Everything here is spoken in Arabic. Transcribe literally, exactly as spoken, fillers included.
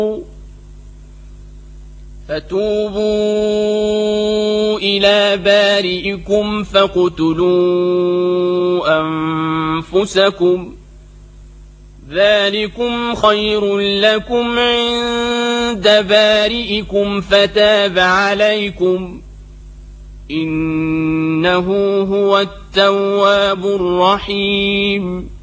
فتوبوا إلى بارئكم فاقتلوا أنفسكم ذلكم خير لكم عند بارئكم فتاب عليكم إنه هو التواب الرحيم